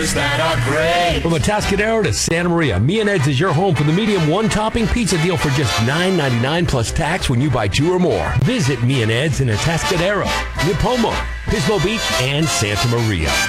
that are great. From Atascadero to Santa Maria, Me and Ed's is your home for the medium one-topping pizza deal for just $9.99 plus tax when you buy 2 or more. Visit Me and Ed's in Atascadero, Nipomo, Pismo Beach, and Santa Maria.